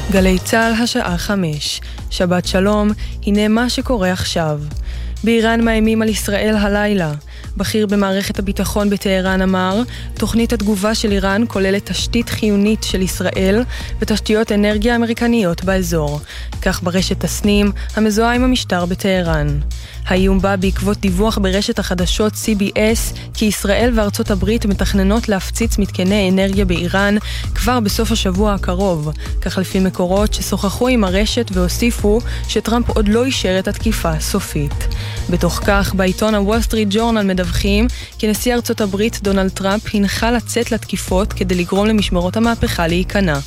גלי צהל השעה 5. שבת שלום, הנה מה שקורה עכשיו. באיראן מאיימים על ישראל הלילה. בכיר במערכת הביטחון בטהרן אמר, תוכנית התגובה של איראן כוללת תשתית חיונית של ישראל ותשתיות אנרגיה אמריקניות באזור. כך ברשת תסנים, המזוהה עם המשטר בטהרן. האיום בא בעקבות דיווח ברשת החדשות CBS כי ישראל וארצות הברית מתכננות להפציץ מתקני אנרגיה באיראן כבר בסוף השבוע הקרוב, כך לפי מקורות ששוחחו עם הרשת והוסיפו שטראמפ עוד לא אישר את התקיפה הסופית. בתוך כך, בעיתון הוול סטריט ג'ורנל מדווחים כי נשיא ארצות הברית דונלד טראמפ הנחה לצאת לתקיפות כדי לגרום למשמרות המהפכה להיכנע.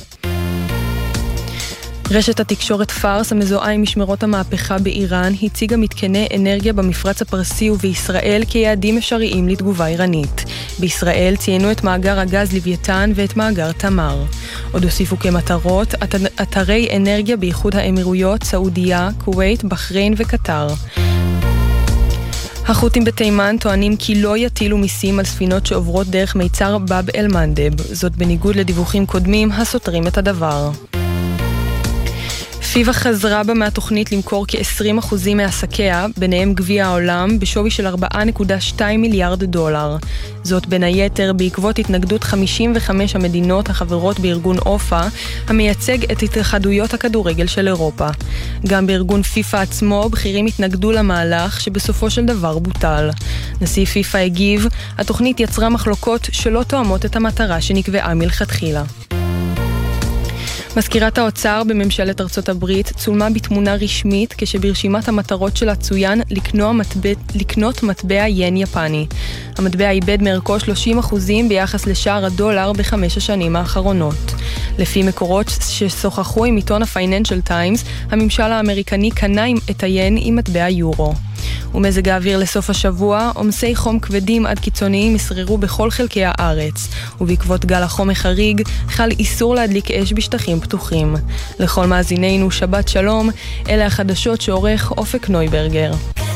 רשת התקשורת פארס, המזוהה עם משמרות המהפכה באיראן, הציגה מתקני אנרגיה במפרץ הפרסי ובישראל כיעדים אפשריים לתגובה איראנית. בישראל ציינו את מאגר הגז לוויתן ואת מאגר תמר. עוד הוסיפו כמטרות אתרי אנרגיה באיחוד האמירויות, סעודיה, כווית, בחריין וקטר. החות'ים בתימן טוענים כי לא יטילו מיסים על ספינות שעוברות דרך מיצר באב אל מנדב, זאת בניגוד לדיווחים קודמים הסותרים את הדבר. פיבה חזרה בה מהתוכנית למכור כ-20% מעסקיה, ביניהם גביע העולם, בשווי של 4.2 מיליארד דולר. זאת בין היתר בעקבות התנגדות 55 המדינות החברות בארגון אופה, המייצג את התאחדויות הכדורגל של אירופה. גם בארגון פיפה עצמו, בכירים התנגדו למהלך שבסופו של דבר בוטל. נשיא פיפה הגיב, התוכנית יצרה מחלוקות שלא תואמות את המטרה שנקבעה מלכתחילה. מזכירת האוצר בממשלת ארצות הברית צולמה בתמונה רשמית כשברשימת המטרות שלה צוין לקנות מטבע ין יפני. המטבע איבד מערכו 30% ביחס לשער הדולר ב5 השנים האחרונות. לפי מקורות ששוחחו עם עיתון הפייננשל טיימס, הממשל האמריקני קנה את היין עם מטבע יורו. ומזג האוויר לסוף השבוע, עומסי חום כבדים עד קיצוניים ישררו בכל חלקי הארץ, ובעקבות גל החום החריג חל איסור להדליק אש בשטחים פתוחים. לכל מאזינינו שבת שלום, אלה החדשות שעורך אופק נויברגר.